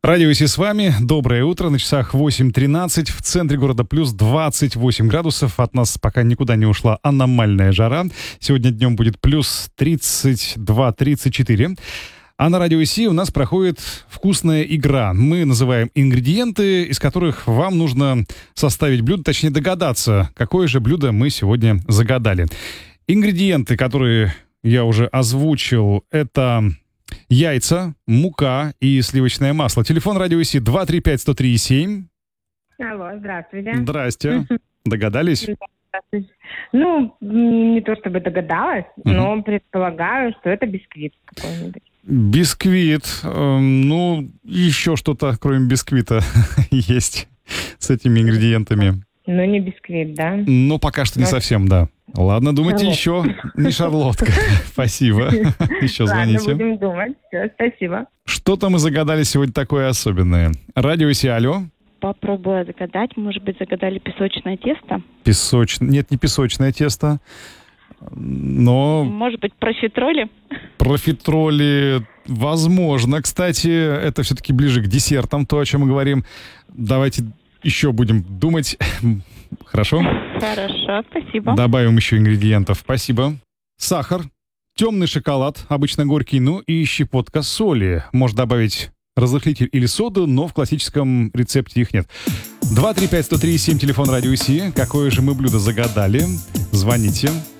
Радио Си с вами. Доброе утро. На часах 8:13. В центре города плюс 28 градусов. От нас пока никуда не ушла аномальная жара. Сегодня днем будет плюс 32-34. А на Радио Си у нас проходит вкусная игра. Мы называем ингредиенты, из которых вам нужно составить блюдо, точнее догадаться, какое же блюдо мы сегодня загадали. Ингредиенты, которые я уже озвучил, это яйца, мука и сливочное масло. Телефон Радио Си 235-103-7. Алло, здравствуйте. Здрасте. Догадались? Здравствуйте. Ну, не то чтобы догадалась, но предполагаю, что это бисквит какой-нибудь. Бисквит. Ну, еще что-то, кроме бисквита, есть с этими ингредиентами. Ну, не бисквит, да? Ну, пока что не совсем, да. Ладно, думайте еще. Не шарлотка. Спасибо. Еще звоните. Ладно, будем думать. Все, спасибо. Что-то мы загадали сегодня такое особенное. Радио Си, алло. Попробую загадать. Может быть, загадали песочное тесто? Нет, не песочное тесто. Но... Может быть, профитроли? Профитроли, возможно. Кстати, это все-таки ближе к десертам, то, о чем мы говорим. Давайте еще будем думать. Хорошо? Хорошо, спасибо. Добавим еще ингредиентов. Спасибо. Сахар, темный шоколад, обычно горький, ну и щепотка соли. Можно добавить разрыхлитель или соду, но в классическом рецепте их нет. 235-103-7, телефон Радио Си. Какое же мы блюдо загадали? Звоните.